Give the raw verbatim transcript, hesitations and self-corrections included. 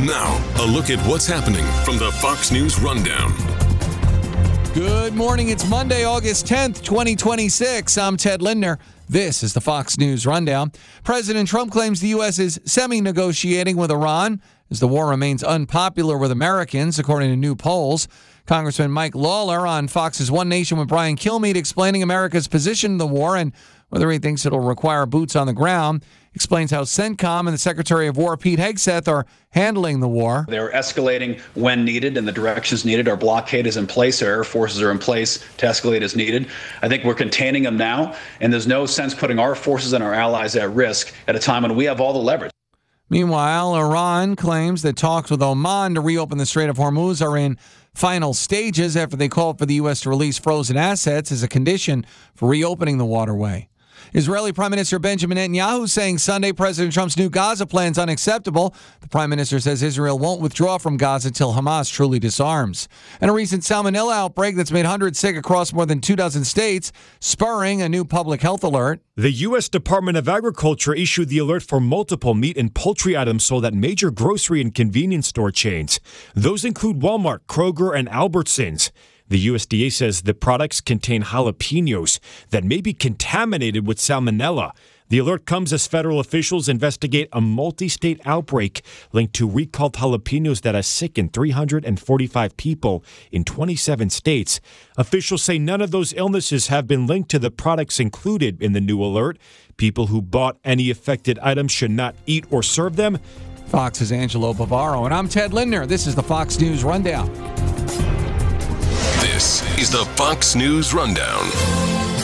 Now, a look at what's happening from the Fox News Rundown. Good morning. It's Monday, August tenth, twenty twenty-six. I'm Ted Lindner. This is the Fox News Rundown. President Trump claims the U S is semi-negotiating with Iran as the war remains unpopular with Americans, according to new polls. Congressman Mike Lawler on Fox's One Nation with Brian Kilmeade explaining America's position in the war and whether he thinks it'll require boots on the ground. Explains how CENTCOM and the Secretary of War, Pete Hegseth, are handling the war. They're escalating when needed and the directions needed. Our blockade is in place. Our air forces are in place to escalate as needed. I think we're containing them now, and there's no sense putting our forces and our allies at risk at a time when we have all the leverage. Meanwhile, Iran claims that talks with Oman to reopen the Strait of Hormuz are in final stages after they called for the U S to release frozen assets as a condition for reopening the waterway. Israeli Prime Minister Benjamin Netanyahu saying Sunday President Trump's new Gaza plan is unacceptable. The Prime Minister says Israel won't withdraw from Gaza until Hamas truly disarms. And a recent salmonella outbreak that's made hundreds sick across more than two dozen states, spurring a new public health alert. The U S Department of Agriculture issued the alert for multiple meat and poultry items sold at major grocery and convenience store chains. Those include Walmart, Kroger, and Albertsons. The U S D A says the products contain jalapenos that may be contaminated with salmonella. The alert comes as federal officials investigate a multi-state outbreak linked to recalled jalapenos that has sickened three hundred forty-five people in twenty-seven states. Officials say none of those illnesses have been linked to the products included in the new alert. People who bought any affected items should not eat or serve them. Fox's Angelo Bavaro, and I'm Ted Lindner. This is the Fox News Rundown. This is the Fox News Rundown.